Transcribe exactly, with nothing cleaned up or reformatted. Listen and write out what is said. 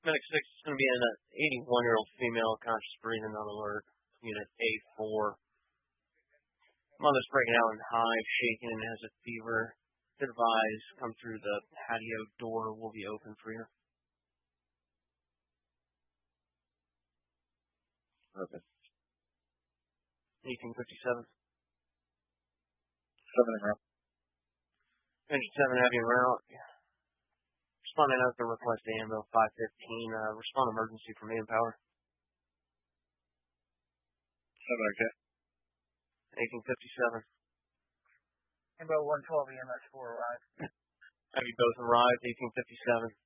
Medic six is going to be an eighty-one-year-old female, conscious breathing on alert. Unit A four. Mother's breaking out in hives, shaking, and has a fever. Could advise, come through the patio door. Will be open for you. Okay. eighteen fifty-seven. Seven en route. Engine seven heavy en route. Responding out to request A M L five fifteen. Uh, respond emergency for main power. Seven okay. eighteen fifty-seven. Ambo one twelve E M S four arrived. Have you both arrived? eighteen fifty-seven.